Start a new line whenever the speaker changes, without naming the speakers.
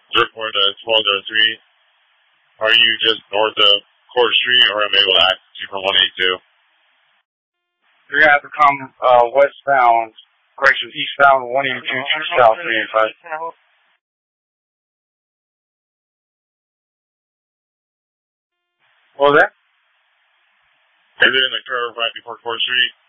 Report 1203. Are you just north of Court Street, or am I able to access you from 182?
You're going to have to come westbound, eastbound 182 south 385. What was that?
Is it in the curve right before Court Street?